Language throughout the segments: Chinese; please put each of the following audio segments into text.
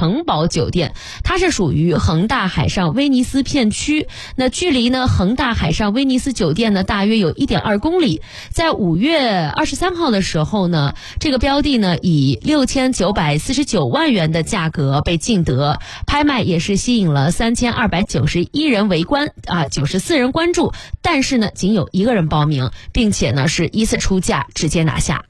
城堡酒店，它是属于恒大海上威尼斯片区。那距离呢恒大海上威尼斯酒店呢大约有 1.2 公里。在5月23号的时候呢，这个标的呢以6949万元的价格被竞得，拍卖也是吸引了3291人围观94人关注，但是呢仅有1个人报名，并且呢是依次出价直接拿下。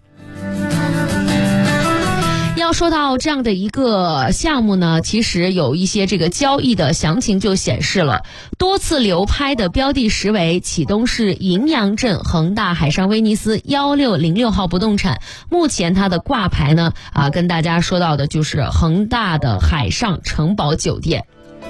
要说到这样的一个项目呢，其实有一些这个交易的详情就显示了，多次流拍的标的实为启东市荥阳镇恒大海上威尼斯1606号不动产，目前它的挂牌呢跟大家说到的就是恒大的海上城堡酒店。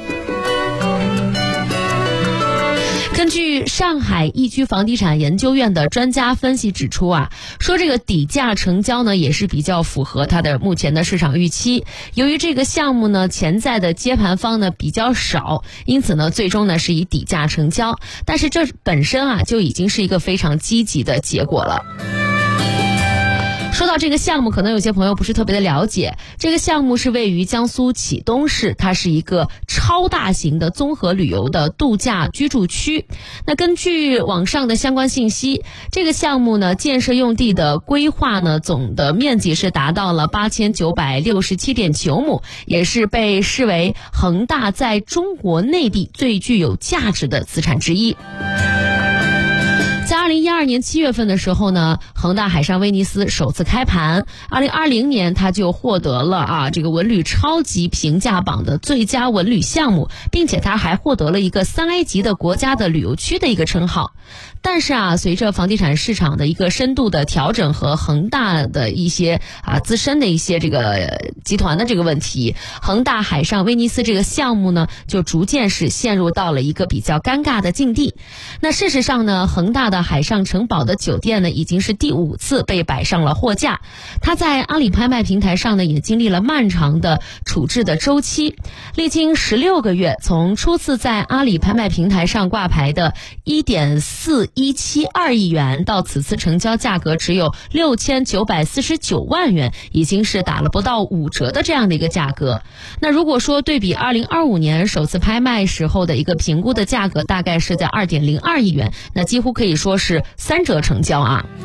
根据上海易居房地产研究院的专家分析指出说这个底价成交呢也是比较符合它的目前的市场预期。由于这个项目呢潜在的接盘方呢比较少，因此呢最终呢是以底价成交，但是这本身就已经是一个非常积极的结果了。说到这个项目，可能有些朋友不是特别的了解，这个项目是位于江苏启东市，它是一个超大型的综合旅游的度假居住区。那根据网上的相关信息，这个项目呢建设用地的规划呢总的面积是达到了8967.9亩，也是被视为恒大在中国内地最具有价值的资产之一。在2012年7月份的时候呢，恒大海上威尼斯首次开盘，2020年它就获得了这个文旅超级评价榜的最佳文旅项目，并且它还获得了一个3A 级的国家的旅游区的一个称号。但是随着房地产市场的一个深度的调整和恒大的一些自身的一些这个集团的这个问题，恒大海上威尼斯这个项目呢就逐渐是陷入到了一个比较尴尬的境地。那事实上呢，恒大的海上城堡的酒店呢已经是第5次被摆上了货架，它在阿里拍卖平台上呢也经历了漫长的处置的周期，历经16个月，从初次在阿里拍卖平台上挂牌的1.4172亿元到此次成交价格只有6949万元，已经是打了不到5折的这样的一个价格。那如果说对比2025年首次拍卖时候的一个评估的价格，大概是在2.02亿元，那几乎可以说是3折成交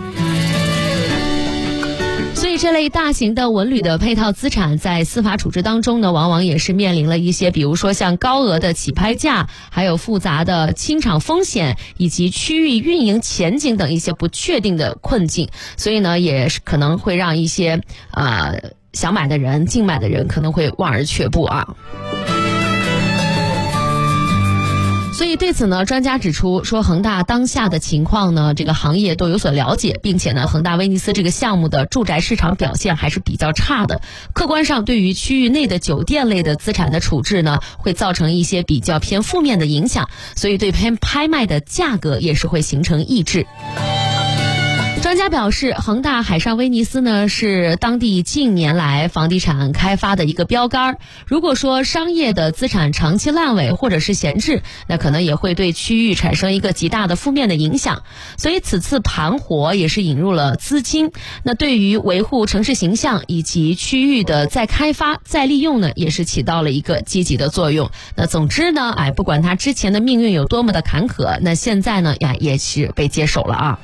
所以这类大型的文旅的配套资产在司法处置当中呢，往往也是面临了一些比如说像高额的起拍价，还有复杂的清场风险，以及区域运营前景等一些不确定的困境，所以呢也是可能会让一些想买的人竞买的人可能会望而却步所以对此呢，专家指出说，恒大当下的情况呢，这个行业都有所了解，并且呢，恒大威尼斯这个项目的住宅市场表现还是比较差的，客观上对于区域内的酒店类的资产的处置呢，会造成一些比较偏负面的影响，所以对拍卖的价格也是会形成抑制。专家表示，恒大海上威尼斯呢是当地近年来房地产开发的一个标杆。如果说商业的资产长期烂尾或者是闲置，那可能也会对区域产生一个极大的负面的影响。所以此次盘活也是引入了资金，那对于维护城市形象以及区域的再开发再利用呢，也是起到了一个积极的作用。那总之呢，不管他之前的命运有多么的坎坷，那现在呢也是被接手了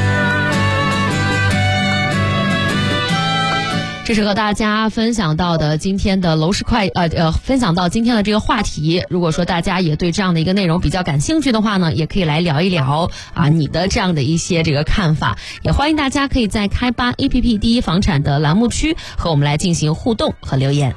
这是和大家分享到的今天的楼市分享到今天的这个话题。如果说大家也对这样的一个内容比较感兴趣的话呢，也可以来聊一聊你的这样的一些这个看法。也欢迎大家可以在开吧 APP 第一房产的栏目区和我们来进行互动和留言。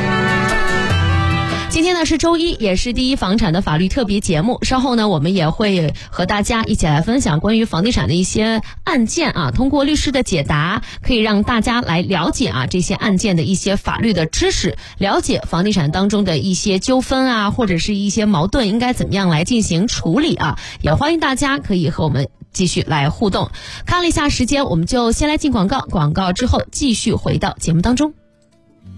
今天呢是周一，也是第一房产的法律特别节目。稍后呢，我们也会和大家一起来分享关于房地产的一些案件通过律师的解答，可以让大家来了解这些案件的一些法律的知识，了解房地产当中的一些纠纷或者是一些矛盾应该怎么样来进行处理也欢迎大家可以和我们继续来互动。看了一下时间，我们就先来进广告，广告之后继续回到节目当中。